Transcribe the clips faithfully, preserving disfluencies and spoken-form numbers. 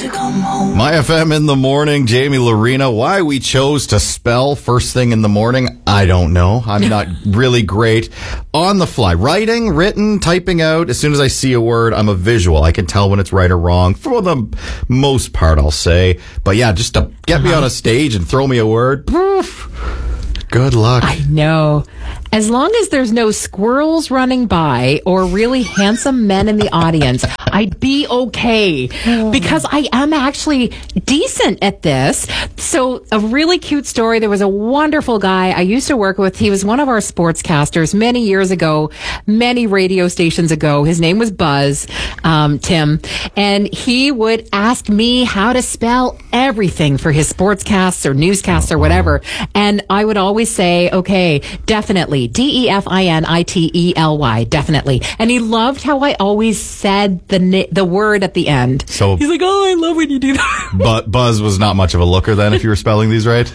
to come home. My F M in the morning, Jamie Lorena. Why we chose to spell first thing in the morning, I don't know. I'm not really great on the fly. Writing, written, typing out. As soon as I see a word, I'm a visual. I can tell when it's right or wrong for the most part, I'll say. But yeah, just to get me on a stage and throw me a word, poof, good luck. I know. As long as there's no squirrels running by or really handsome men in the audience, I'd be okay because I am actually decent at this. So a really cute story. There was a wonderful guy I used to work with. He was one of our sportscasters many years ago, many radio stations ago. His name was Buzz, um, Tim, and he would ask me how to spell everything for his sportscasts or newscasts or whatever. And I would always say, okay, definitely. D E F I N I T E L Y, definitely. And he loved how I always said the na- the word at the end. So he's like, oh, I love when you do that. But Buzz was not much of a looker then, if you were spelling these right?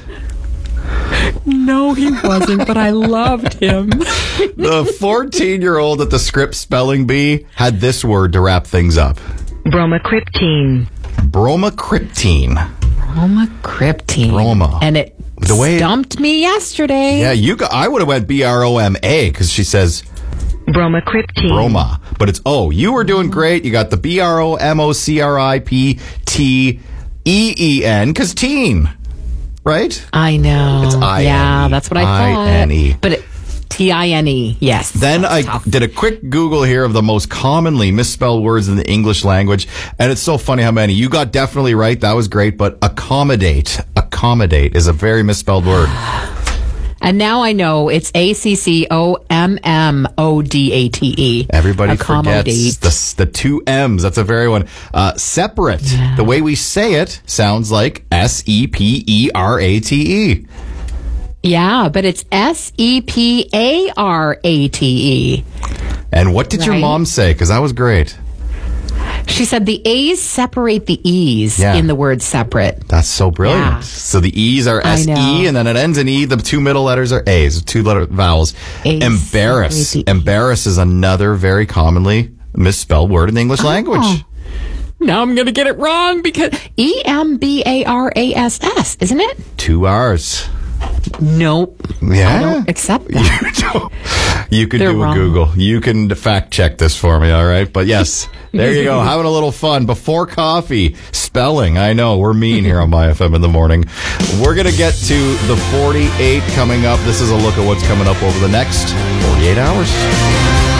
No, he wasn't, but I loved him. The fourteen-year-old at the Script Spelling Bee had this word to wrap things up. Bromocriptine. Bromocriptine. Bromocriptine. Broma. And it The way stumped it, me yesterday. Yeah, you. Got, I would have went B R O M A because she says Bromocriptine. Broma, but it's O. You were doing great. You got the B R O M O C R I P T E E N because teen, right? I know. It's I N E. Yeah, that's what I thought. I N E. But it, T I N E, yes. Then I tough. did a quick Google here of the most commonly misspelled words in the English language, and it's so funny how many. You got definitely right. That was great, but accommodate, accommodate is a very misspelled word. And now I know it's A C C O M M O D A T E. Everybody forgets the, the two M's. That's a very one. Uh, separate. Yeah. The way we say it sounds like S E P E R A T E. Yeah, but it's S E P A R A T E. And what did right? your mom say? Because that was great. She said the A's separate the E's yeah. in the word separate. That's so brilliant. Yeah. So the E's are S E and then it ends in E. The two middle letters are A's, two letter vowels. A's Embarrass. Embarrass is another very commonly misspelled word in the English oh. language. Now I'm going to get it wrong because E M B A R A S S, isn't it? Two R's. Nope. Yeah. I don't accept that. You, you can They're do a wrong. Google. You can fact check this for me, all right? But yes, there you go. Having a little fun before coffee. Spelling. I know, we're mean here on My F M in the morning. We're going to get to the forty-eight coming up. This is a look at what's coming up over the next forty-eight hours.